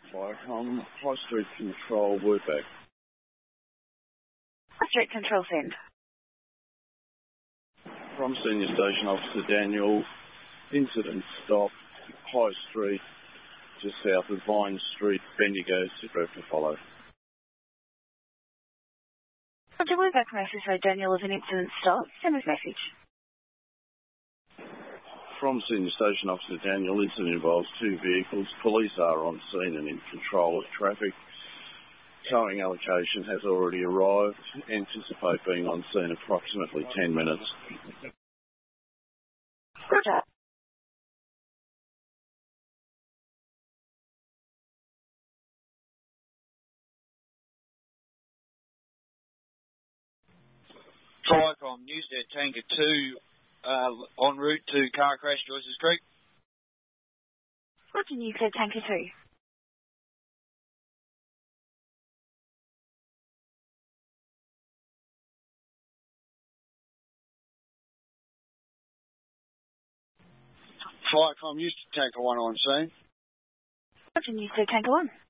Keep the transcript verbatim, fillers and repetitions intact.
Viacom, High Street Control, Wordback. High Street Control, send. From Senior Station Officer Daniel, incident stop, High Street, just south of Vine Street, Bendigo, Super to follow. Roger, Wordback message, so Daniel is an incident stop. Send this message. From Senior Station Officer Daniel, incident involves two vehicles. Police are on scene and in control of traffic. Towing allocation has already arrived. Anticipate being on scene approximately ten minutes. Roger. Viacom, Newstead Tanker two, uh, en route to car crash, Joyce's Creek. Roger, Newstead Tanker two. Viacom, Newstead Tanker one on scene. Roger, Newstead Tanker one.